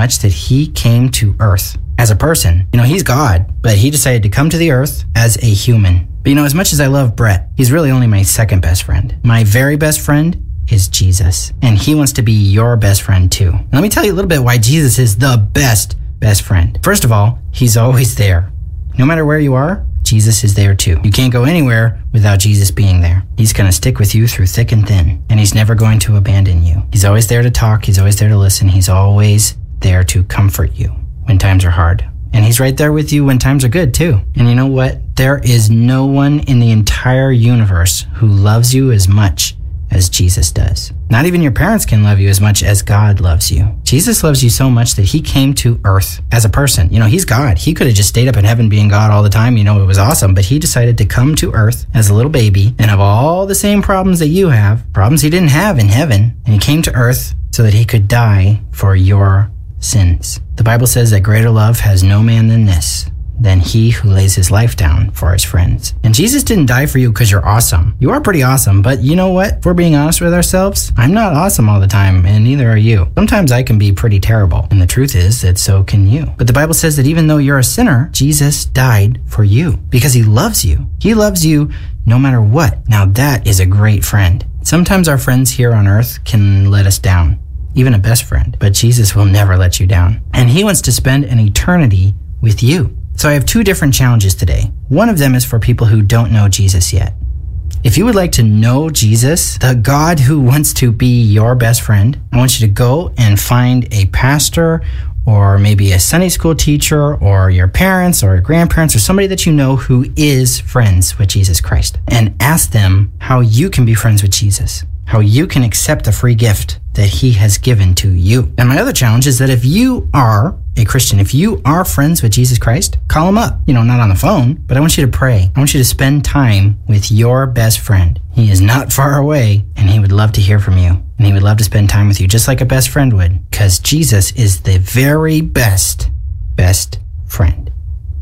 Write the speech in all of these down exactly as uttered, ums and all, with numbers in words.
much that he came to earth as a person. You know, he's God, but he decided to come to the earth as a human. But you know, as much as I love Brett, he's really only my second best friend. My very best friend is Jesus, and he wants to be your best friend too. And let me tell you a little bit why Jesus is the best best friend. First of all, he's always there. No matter where you are, Jesus is there too. You can't go anywhere without Jesus being there. He's going to stick with you through thick and thin, and he's never going to abandon you. He's always there to talk. He's always there to listen. He's always there to comfort you when times are hard. And he's right there with you when times are good too. And you know what? There is no one in the entire universe who loves you as much as Jesus does. Not even your parents can love you as much as God loves you. Jesus loves you so much that he came to earth as a person. You know, he's God. He could have just stayed up in heaven being God all the time. You know, it was awesome. But he decided to come to earth as a little baby and have all the same problems that you have, problems he didn't have in heaven. And he came to earth so that he could die for your sins. The Bible says that greater love has no man than this, than he who lays his life down for his friends. And Jesus didn't die for you because you're awesome. You are pretty awesome, but you know what? If we're being honest with ourselves, I'm not awesome all the time, and neither are you. Sometimes I can be pretty terrible, and the truth is that so can you. But the Bible says that even though you're a sinner, Jesus died for you because he loves you. He loves you no matter what. Now that is a great friend. Sometimes our friends here on earth can let us down, even a best friend, but Jesus will never let you down. And he wants to spend an eternity with you. So I have two different challenges today. One of them is for people who don't know Jesus yet. If you would like to know Jesus, the God who wants to be your best friend, I want you to go and find a pastor or maybe a Sunday school teacher or your parents or your grandparents or somebody that you know who is friends with Jesus Christ, and ask them how you can be friends with Jesus, how you can accept the free gift that he has given to you. And my other challenge is that if you are a Christian, if you are friends with Jesus Christ, call him up. You know, not on the phone, but I want you to pray. I want you to spend time with your best friend. He is not far away, and he would love to hear from you. And he would love to spend time with you just like a best friend would, because Jesus is the very best, best friend.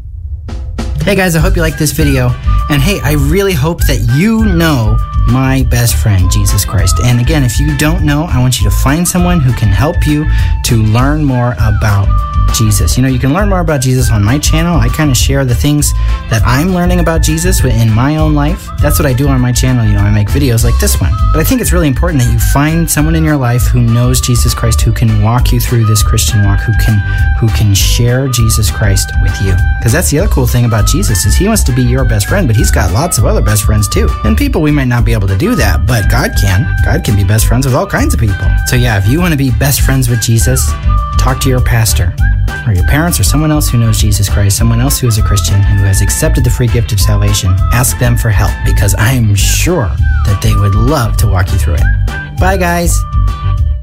Hey guys, I hope you liked this video. And hey, I really hope that you know my best friend, Jesus Christ. And again, if you don't know, I want you to find someone who can help you to learn more about Jesus. You know, you can learn more about Jesus on my channel. I kind of share the things that I'm learning about Jesus in my own life. That's what I do on my channel. You know, I make videos like this one. But I think it's really important that you find someone in your life who knows Jesus Christ, who can walk you through this Christian walk, who can who can share Jesus Christ with you. Because that's the other cool thing about Jesus, is he wants to be your best friend, but he's got lots of other best friends too. And people, we might not be able to do that, but God can. God can be best friends with all kinds of people. So yeah, if you want to be best friends with Jesus, talk to your pastor or your parents or someone else who knows Jesus Christ, someone else who is a Christian, who has accepted the free gift of salvation. Ask them for help, because I am sure that they would love to walk you through it. Bye guys.